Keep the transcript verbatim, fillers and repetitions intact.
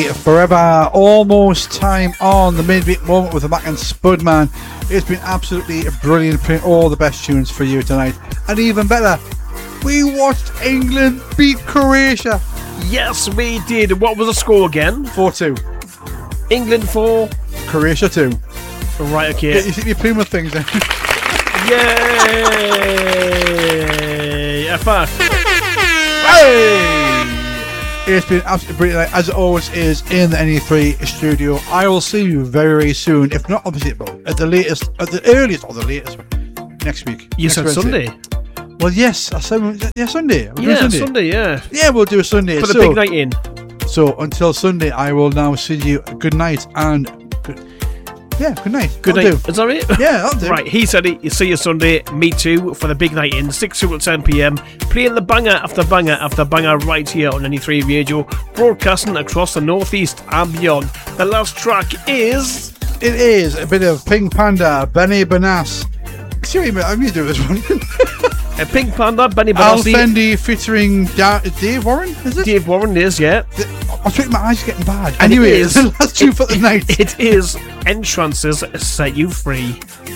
forever almost time on the midweek moment with the Mac and Spudman. It's been absolutely brilliant playing all the best tunes for you tonight. And even better, we watched England beat Croatia. Yes, we did. What was the score again? four two. England four. Croatia two. Right, okay. Yeah, you think you're playing with things then? Yay! F F. Hey! It's been absolutely brilliant, as it always is in the N E three studio. I will see you very, very soon. If not, obviously, at the latest, at the earliest, or the latest, next week. You next said Wednesday. Sunday. Well, yes, I said yeah, Sunday. We're Yeah, Sunday. Sunday, yeah. Yeah, we'll do a Sunday. For the so, big night in. So until Sunday, I will now see you. Good night and good. Yeah, good night. Good that'll night. Do. Is that it? Yeah, that'll do. Right, he said it. You see you Sunday. Me too. For the big night in, six to ten p.m. Playing the banger after banger after banger right here on N E three Radio, broadcasting across the northeast and beyond. The last track is. It is a bit of Pink Panda, Benny Benass. Seriously, I'm going to do this one. A Pink Panda, Benny Al Benassi. Fendi featuring da- Dave Warren, is it? Dave Warren is, yeah. The, I think my eyes are getting bad. And anyway, it is, the last tune for the night. It is Entrances Set You Free.